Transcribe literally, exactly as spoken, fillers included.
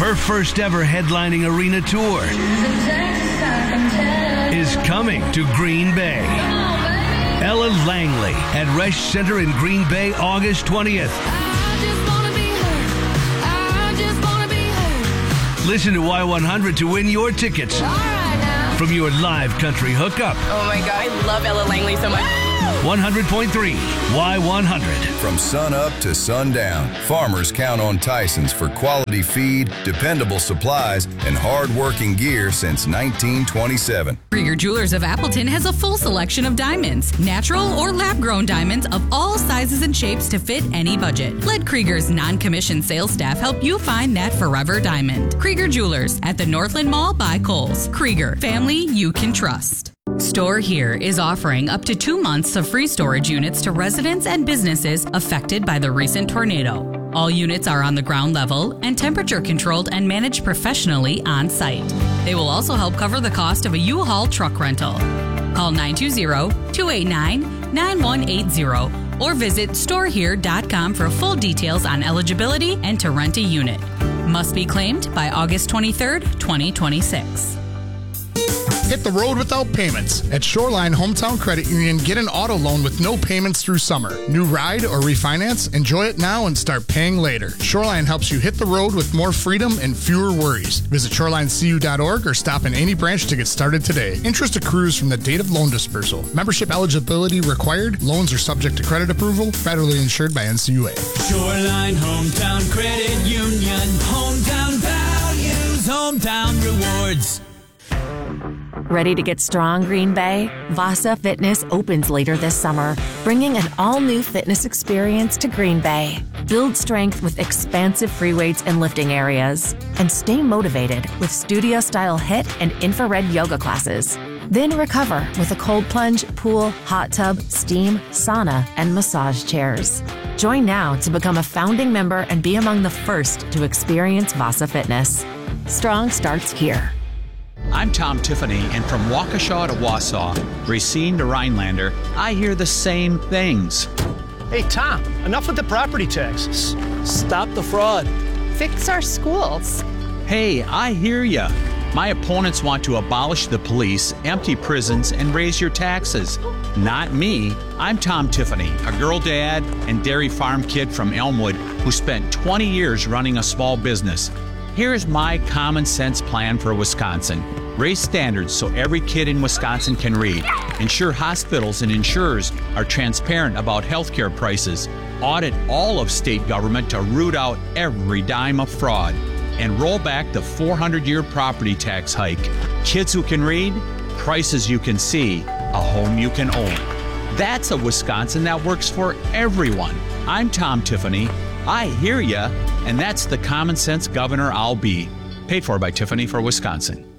Her first ever headlining arena tour is coming to Green Bay. Ella Langley at Resch Center in Green Bay, August twentieth. Listen to Y one hundred to win your tickets from your live country hookup. Oh my God, I love Ella Langley so much. one hundred point three Y one hundred. From sun up to sundown, farmers count on Tyson's for quality feed, dependable supplies, and hard-working gear since nineteen twenty-seven. Krieger Jewelers of Appleton has a full selection of diamonds, natural or lab-grown diamonds of all sizes and shapes to fit any budget. Let Krieger's non-commissioned sales staff help you find that forever diamond. Krieger Jewelers at the Northland Mall by Kohl's. Krieger, family you can trust. Store Here is offering up to two months of free storage units to residents and businesses affected by the recent tornado. All units are on the ground level and temperature controlled and managed professionally on site. They will also help cover the cost of a U-Haul truck rental. Call nine two zero, two eight nine, nine one eight zero or visit store here dot com for full details on eligibility and to rent a unit. Must be claimed by August twenty-third, twenty twenty-six. Hit the road without payments. At Shoreline Hometown Credit Union, get an auto loan with no payments through summer. New ride or refinance? Enjoy it now and start paying later. Shoreline helps you hit the road with more freedom and fewer worries. Visit shoreline c u dot org or stop in any branch to get started today. Interest accrues from the date of loan dispersal. Membership eligibility required. Loans are subject to credit approval. Federally insured by N C U A. Shoreline Hometown Credit Union. Hometown values, hometown rewards. Ready to get strong, Green Bay? Vasa Fitness opens later this summer, bringing an all-new fitness experience to Green Bay. Build strength with expansive free weights and lifting areas, and stay motivated with studio-style HIIT and infrared yoga classes. Then recover with a cold plunge, pool, hot tub, steam, sauna, and massage chairs. Join now to become a founding member and be among the first to experience Vasa Fitness. Strong starts here. I'm Tom Tiffany, and from Waukesha to Wausau, Racine to Rhinelander, I hear the same things. Hey, Tom, enough with the property taxes. Stop the fraud. Fix our schools. Hey, I hear ya. My opponents want to abolish the police, empty prisons, and raise your taxes. Not me. I'm Tom Tiffany, a girl dad and dairy farm kid from Elmwood who spent twenty years running a small business. Here's my common sense plan for Wisconsin. Raise standards so every kid in Wisconsin can read. Ensure hospitals and insurers are transparent about healthcare prices. Audit all of state government to root out every dime of fraud. And roll back the four hundred year property tax hike. Kids who can read, prices you can see, a home you can own. That's a Wisconsin that works for everyone. I'm Tom Tiffany. I hear ya, and that's the common sense governor I'll be. Paid for by Tiffany for Wisconsin.